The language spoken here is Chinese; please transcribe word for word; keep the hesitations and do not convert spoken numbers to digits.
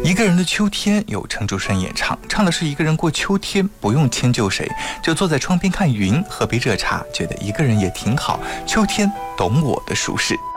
一个人的秋天由陈竹生演唱，唱的是一个人过秋天不用迁就谁，就坐在窗边看云，喝杯热茶，觉得一个人也挺好，秋天懂我的舒适。